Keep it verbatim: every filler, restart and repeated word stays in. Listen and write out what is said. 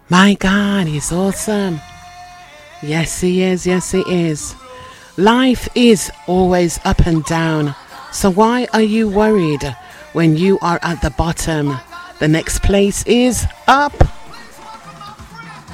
My God, he's awesome. Yes, he is. Yes, he is. Life is always up and down. So why are you worried when you are at the bottom? The next place is up.